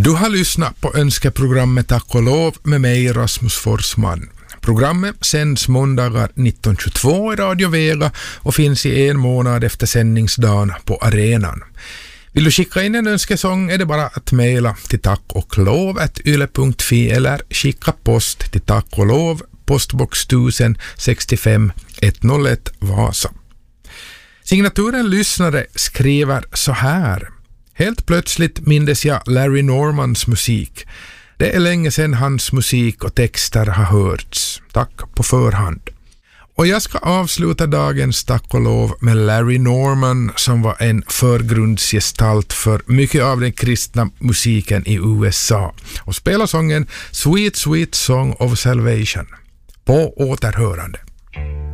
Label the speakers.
Speaker 1: Du har lyssnat på önskeprogrammet Tack och lov med mig Rasmus Forsman. Programmet sänds måndagar 19.22 i Radio Vega och finns i en månad efter sändningsdagen på arenan. Vill du skicka in en önskesång är det bara att mejla till tackoglov@yle.fi eller skicka post till Tack och lov, postbox 1000 65 101 Vasa. Signaturen lyssnare skriver så här: helt plötsligt mindes jag Larry Normans musik. Det är länge sedan hans musik och texter har hörts. Tack på förhand. Och jag ska avsluta dagens Tack och lov med Larry Norman som var en förgrundsgestalt för mycket av den kristna musiken i USA och spelar sången Sweet Sweet Song of Salvation. På återhörande.